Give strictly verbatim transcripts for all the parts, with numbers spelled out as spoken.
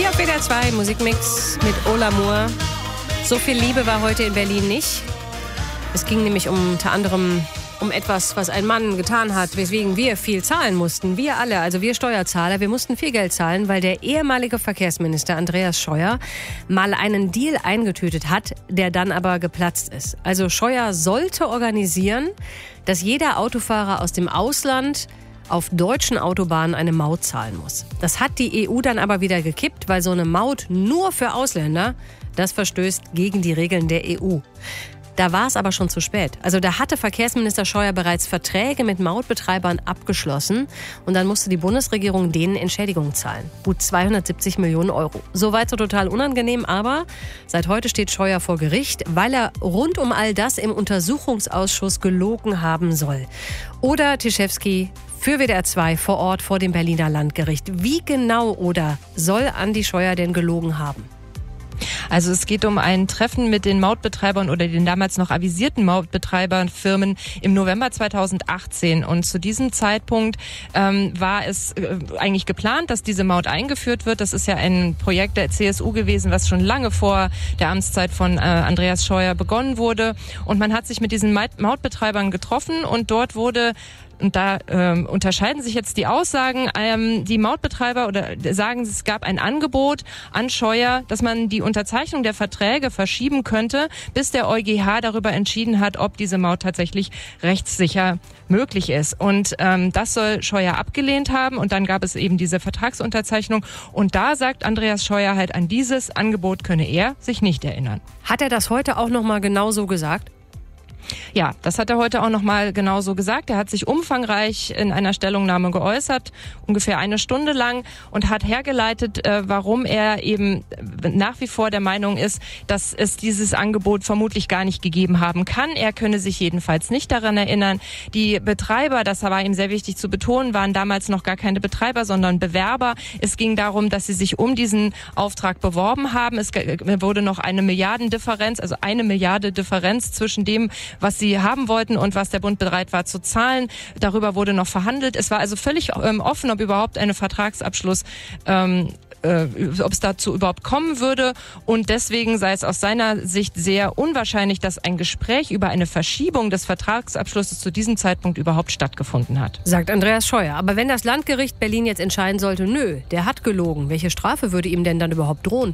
Hier auf W D R zwei, Musikmix mit Ola Moore. So viel Liebe war heute in Berlin nicht. Es ging nämlich um, unter anderem um etwas, was ein Mann getan hat, weswegen wir viel zahlen mussten. Wir alle, also wir Steuerzahler, wir mussten viel Geld zahlen, weil der ehemalige Verkehrsminister Andreas Scheuer mal einen Deal eingetütet hat, der dann aber geplatzt ist. Also Scheuer sollte organisieren, dass jeder Autofahrer aus dem Ausland auf deutschen Autobahnen eine Maut zahlen muss. Das hat die E U dann aber wieder gekippt, weil so eine Maut nur für Ausländer, das verstößt gegen die Regeln der E U. Da war es aber schon zu spät. Also da hatte Verkehrsminister Scheuer bereits Verträge mit Mautbetreibern abgeschlossen und dann musste die Bundesregierung denen Entschädigung zahlen. Gut zweihundertsiebzig Millionen Euro. Soweit so total unangenehm, aber seit heute steht Scheuer vor Gericht, weil er rund um all das im Untersuchungsausschuss gelogen haben soll. Oder Tischewski für W D R zwei vor Ort vor dem Berliner Landgericht. Wie genau oder soll Andi Scheuer denn gelogen haben? Also es geht um ein Treffen mit den Mautbetreibern oder den damals noch avisierten Mautbetreiberfirmen im November zweitausendachtzehn. Und zu diesem Zeitpunkt ähm, war es äh, eigentlich geplant, dass diese Maut eingeführt wird. Das ist ja ein Projekt der C S U gewesen, was schon lange vor der Amtszeit von äh, Andreas Scheuer begonnen wurde. Und man hat sich mit diesen Mautbetreibern getroffen und dort wurde Und da ähm, unterscheiden sich jetzt die Aussagen. Ähm, die Mautbetreiber oder sagen, es gab ein Angebot an Scheuer, dass man die Unterzeichnung der Verträge verschieben könnte, bis der EuGH darüber entschieden hat, ob diese Maut tatsächlich rechtssicher möglich ist. Und ähm, das soll Scheuer abgelehnt haben. Und dann gab es eben diese Vertragsunterzeichnung. Und da sagt Andreas Scheuer halt, an dieses Angebot könne er sich nicht erinnern. Hat er das heute auch noch mal genau so gesagt? Ja, das hat er heute auch noch mal genauso gesagt. Er hat sich umfangreich in einer Stellungnahme geäußert, ungefähr eine Stunde lang, und hat hergeleitet, äh, warum er eben nach wie vor der Meinung ist, dass es dieses Angebot vermutlich gar nicht gegeben haben kann. Er könne sich jedenfalls nicht daran erinnern. Die Betreiber, das war ihm sehr wichtig zu betonen, waren damals noch gar keine Betreiber, sondern Bewerber. Es ging darum, dass sie sich um diesen Auftrag beworben haben. Es wurde noch eine Milliardendifferenz, also eine Milliarde Differenz zwischen dem, was sie haben wollten und was der Bund bereit war zu zahlen. Darüber wurde noch verhandelt. Es war also völlig ähm, offen, ob überhaupt ein Vertragsabschluss ähm, äh, ob es dazu überhaupt kommen würde. Und deswegen sei es aus seiner Sicht sehr unwahrscheinlich, dass ein Gespräch über eine Verschiebung des Vertragsabschlusses zu diesem Zeitpunkt überhaupt stattgefunden hat. Sagt Andreas Scheuer. Aber wenn das Landgericht Berlin jetzt entscheiden sollte, nö, der hat gelogen, welche Strafe würde ihm denn dann überhaupt drohen?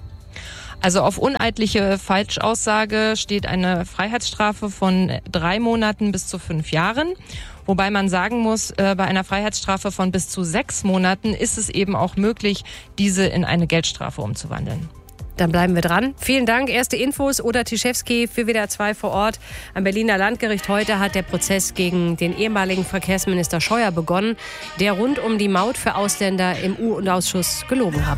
Also auf uneidliche Falschaussage steht eine Freiheitsstrafe von drei Monaten bis zu fünf Jahren. Wobei man sagen muss, äh, bei einer Freiheitsstrafe von bis zu sechs Monaten ist es eben auch möglich, diese in eine Geldstrafe umzuwandeln. Dann bleiben wir dran. Vielen Dank. Erste Infos oder Tischewski für W D R zwei vor Ort am Berliner Landgericht. Heute hat der Prozess gegen den ehemaligen Verkehrsminister Scheuer begonnen, der rund um die Maut für Ausländer im U- und Ausschuss gelogen hat.